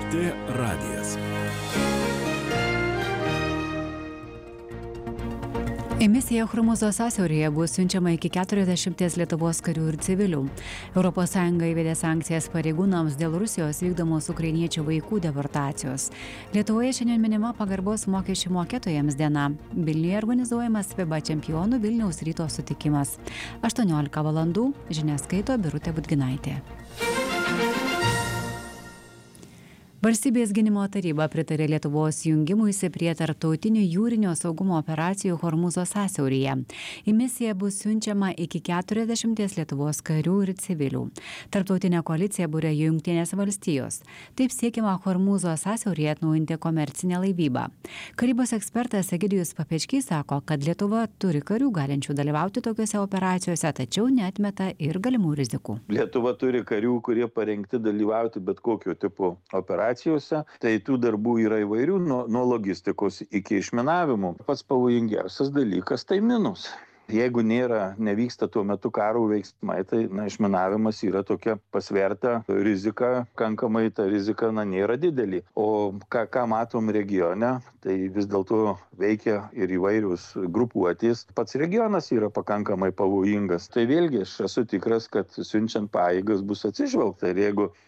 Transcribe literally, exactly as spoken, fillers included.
T radijas. Į misiją Hormūzo sąsiauryje bus siunčiama iki keturiasdešimties Lietuvos karių ir civilių. Europos Sąjunga įvedė sankcijas pareigūnams dėl Rusijos vykdomos ukrainiečių vaikų deportacijos. Lietuvoje šiandien minima pagarbos mokesčių mokėtojams diena. Vilniuje organizuojamas FIBA čempionų Vilniaus Ryto sutikimas. aštuoniolika valandų, žinias skaito Birutė Budginaitė. Valstybės gynimo taryba pritarė Lietuvos jungimuisi prie tarptautinių jūrinio saugumo operacijų Hormūzo sąsiauryje. Į misiją bus siunčiama iki keturiasdešimties Lietuvos karių ir civilių. Tarptautinė koalicija būrė Jungtinės valstijos. Taip siekiama Hormūzo sąsiauryje atnaujinti komercinę laivybą. Karybos ekspertas Egidijus Papečkys sako, kad Lietuva turi karių galinčių dalyvauti tokiuose operacijose, tačiau neatmeta ir galimų rizikų. Lietuva turi karių, kurie parengti dalyvauti bet kokio tipo operacijose. Tai tų darbų yra įvairių, nuo, nuo logistikos iki išminavimų. Pats pavojingiausias dalykas tai minos. Jeigu nėra, nevyksta tuo metu karo veiksmai, tai na, išminavimas yra tokia pasverta rizika, kankamai ta rizika na, nėra didelė. O ką, ką matom regione, tai vis dėlto veikia ir įvairius grupuotės. Pats regionas yra pakankamai pavojingas. Tai vėlgi aš esu tikras, kad siunčiant pajėgas bus atsižvelgta. Ir jeigu